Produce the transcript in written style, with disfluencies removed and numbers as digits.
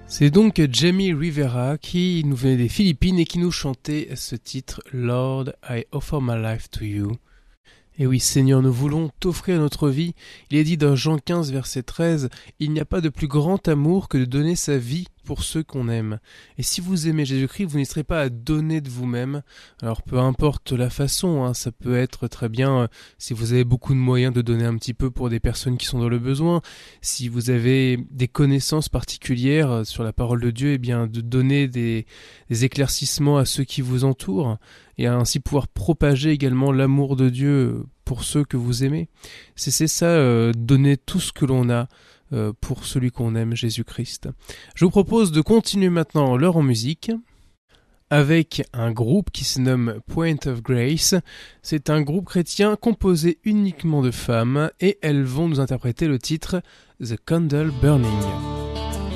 C'est donc Jamie Rivera qui nous venait des Philippines et qui nous chantait ce titre « Lord, I offer my life to you ». Et oui, Seigneur, nous voulons t'offrir notre vie. Il est dit dans Jean 15, verset 13, « Il n'y a pas de plus grand amour que de donner sa vie pour ceux qu'on aime. » Et si vous aimez Jésus-Christ, vous n'hésiterez pas à donner de vous-même. Alors peu importe la façon, ça peut être très bien, si vous avez beaucoup de moyens, de donner un petit peu pour des personnes qui sont dans le besoin. Si vous avez des connaissances particulières sur la parole de Dieu, eh bien de donner des éclaircissements à ceux qui vous entourent, et ainsi pouvoir propager également l'amour de Dieu pour ceux que vous aimez. C'est ça, donner tout ce que l'on a pour celui qu'on aime, Jésus-Christ. Je vous propose de continuer maintenant l'heure en musique avec un groupe qui se nomme Point of Grace. C'est un groupe chrétien composé uniquement de femmes et elles vont nous interpréter le titre The Candle Burning.